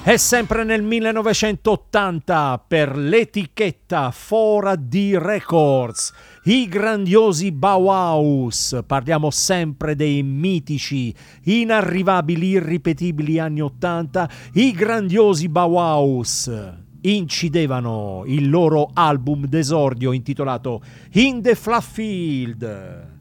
È sempre nel 1980 per l'etichetta 4D Records, i grandiosi Bauhaus. Parliamo sempre dei mitici, inarrivabili, irripetibili anni 80. I grandiosi Bauhaus incidevano il loro album d'esordio intitolato In the Flat Field.